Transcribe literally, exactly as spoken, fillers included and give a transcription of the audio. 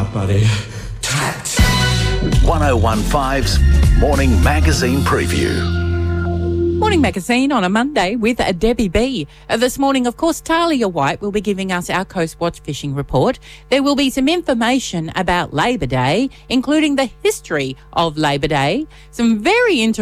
out, buddy. Trapped. one oh one five's Morning Magazine Preview. Morning Magazine on a Monday with a Debbie B. Uh, this morning, of course, Talia White will be giving us our Coast Watch fishing report. There will be some information about Labor Day, including the history of Labor Day, some very interesting